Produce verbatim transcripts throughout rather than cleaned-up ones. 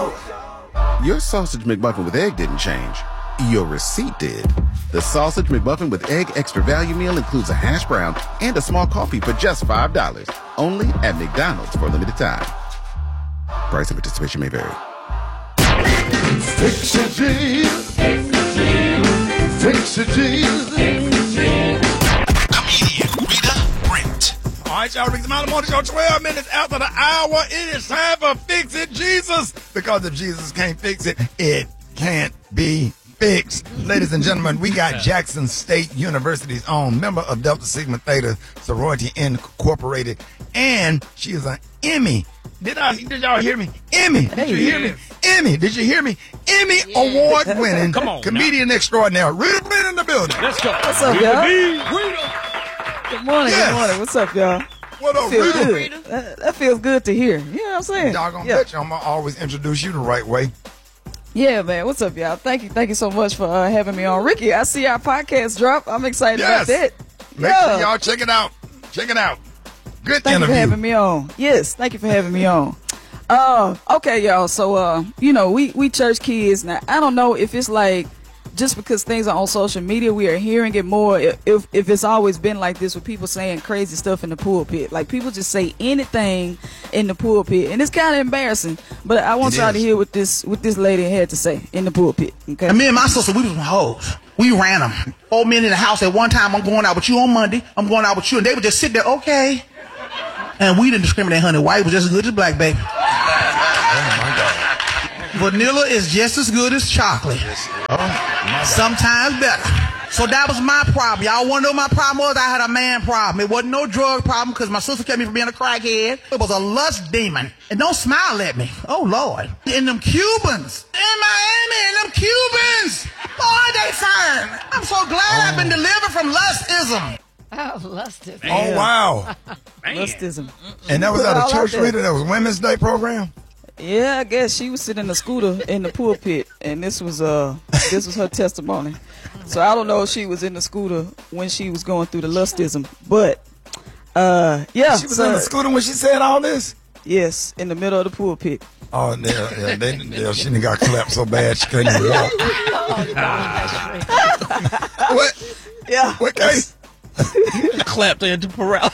Your sausage McMuffin with egg didn't change. Your receipt did. The Sausage McMuffin with Egg Extra Value Meal includes a hash brown and a small coffee for just five dollars. Only at McDonald's for a limited time. Price and participation may vary. Fix it, Jesus. Fix it, Jesus. Comedian Rita Brent. All right, y'all, Rick the Mountain Morning Show, twelve minutes after the hour. It is time for Fix It, Jesus. Because if Jesus can't fix it, it can't be fixed. Ladies and gentlemen, we got Jackson State University's own member of Delta Sigma Theta Sorority Incorporated, and she is an Emmy. Did I? Did y'all hear me? Emmy. Did you hear me? Emmy. Did you hear me? Emmy award winning Come on, comedian now. Extraordinaire. Rita Brent in the building. Let's go. What's up, y'all? Good morning, Yes. good morning. What's up, y'all? What up, Feels Rita? good. That, that feels good to hear. You know what I'm saying? Doggone yeah. bet you I'm gonna always introduce you the right way. Yeah, man. What's up, y'all? Thank you. Thank you so much for uh, having me on. Ricky, I see our podcast drop. I'm excited Yes. about that. Make yeah. sure y'all check it out. Check it out. Good Thank interview. you for having me on. Yes, thank you for having me on. Uh, okay, y'all. So, uh, you know, we, we church kids. Now, I don't know if it's like just because things are on social media, we are hearing it more. If if it's always been like this with people saying crazy stuff in the pulpit, like people just say anything in the pulpit, and it's kind of embarrassing. But I want It y'all is. to hear what this what this lady had to say in the pulpit. Okay. And me and my sister, we was some hoes. We ran them. Four men in the house at one time. I'm going out with you on Monday. I'm going out with you. And they would just sit there, okay. And we didn't discriminate, honey. White was just as good as black, baby. Oh, my God. Vanilla is just as good as chocolate. Oh, my God. Sometimes better. So that was my problem. Y'all want to know what my problem was? I had a man problem. It wasn't no drug problem because my sister kept me from being a crackhead. It was a lust demon. And don't smile at me. Oh, Lord. And them Cubans. In Miami, and them Cubans. Boy, they fine. I'm so glad Oh. I've been delivered from lustism. Oh, lusted. Oh, wow. Lustism. And that was at All a out church there. reader. That was Women's Day program. Yeah, I guess she was sitting in the scooter in the pulpit, and this was uh this was her testimony. So I don't know if she was in the scooter when she was going through the lustism, but uh yeah, She was so- in the scooter when she said all this. yes, in the middle of the pulpit. Oh, yeah, yeah, they, yeah, she done got clapped so bad she couldn't even walk. What? Yeah, What case? Clapped into paralysis.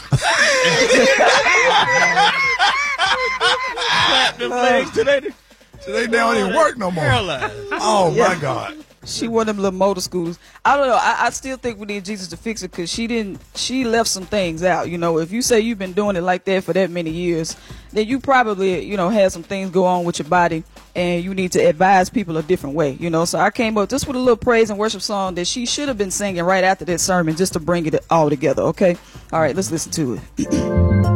Clapped them legs today. They don't even work no more. Paralyzed. Oh, my Yeah. God. she one of them little motor scooters. I don't know. I, I still think we need Jesus to fix it because she didn't. She left some things out. You know, if you say you've been doing it like that for that many years, then you probably, you know, had some things go on with your body, and you need to advise people a different way. You know, so I came up just with a little praise and worship song that she should have been singing right after that sermon, just to bring it all together. Okay, all right, let's listen to it.